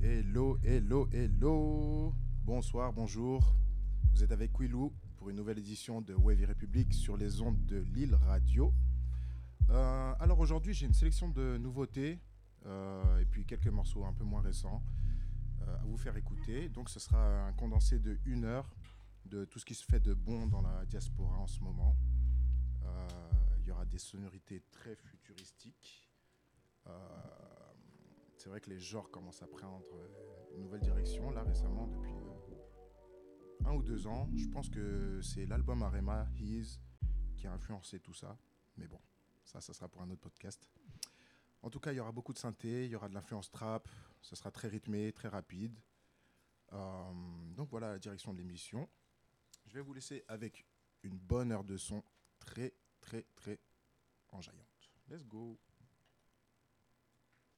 Hello, hello, hello. Bonsoir, bonjour. Vous êtes avec Quilou pour une nouvelle édition de Wavy République sur les ondes de Lille Radio. Alors aujourd'hui, j'ai une sélection de nouveautés et puis quelques morceaux un peu moins récents à vous faire écouter. Donc ce sera un condensé de 1 heure de tout ce qui se fait de bon dans la diaspora en ce moment. Il y aura des sonorités très futuristiques. C'est vrai que les genres commencent à prendre une nouvelle direction là récemment depuis 1 ou 2 ans. Je pense que c'est l'album Arema, He Is, qui a influencé tout ça. Mais bon, ça sera pour un autre podcast. En tout cas, il y aura beaucoup de synthé, il y aura de l'influence trap, ce sera très rythmé, très rapide. Donc voilà la direction de l'émission. Je vais vous laisser avec une bonne heure de son très, très, très enjaillante. Let's go!